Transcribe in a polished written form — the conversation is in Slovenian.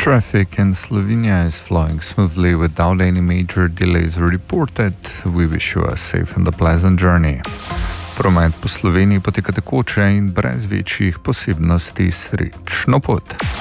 Traffic in Slovenia is flowing smoothly without any major delays reported. We wish you a safe and a pleasant journey. Promet po Sloveniji poteka tekoče in brez večjih posebnosti. Srečno pot!